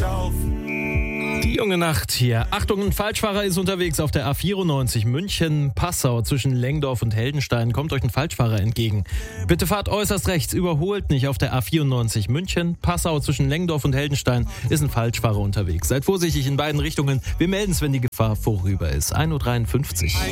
auf. Die junge Nacht hier. Achtung, ein Falschfahrer ist unterwegs auf der A94 München-Passau zwischen Lengdorf und Heldenstein. Kommt euch ein Falschfahrer entgegen. Bitte fahrt äußerst rechts, überholt nicht. Auf der A94 München-Passau zwischen Lengdorf und Heldenstein ist ein Falschfahrer unterwegs. Seid vorsichtig in beiden Richtungen. Wir melden es, wenn die Gefahr vorüber ist. 1:53 Uhr.